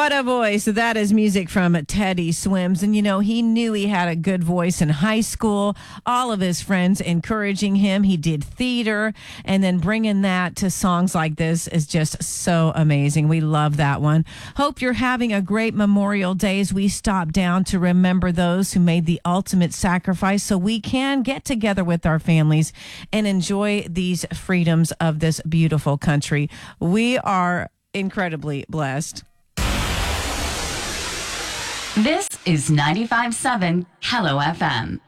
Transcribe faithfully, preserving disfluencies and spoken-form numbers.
What a voice. That is music from Teddy Swims. And, you know, he knew he had a good voice in high school. All of his friends encouraging him. He did theater. And then bringing that to songs like this is just so amazing. We love that one. Hope you're having a great Memorial Day as we stop down to remember those who made the ultimate sacrifice so we can get together with our families and enjoy these freedoms of this beautiful country. We are incredibly blessed. This is ninety-five point seven Hello F M.